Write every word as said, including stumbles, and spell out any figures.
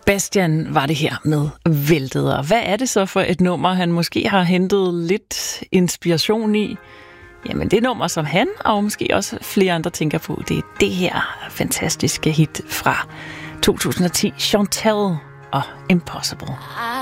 Sebastian var det her med Væltet. Og hvad er det så for et nummer, han måske har hentet lidt inspiration i? Jamen det nummer, som han og måske også flere andre tænker på, det er det her fantastiske hit fra to tusind og ti, Chantel og Impossible.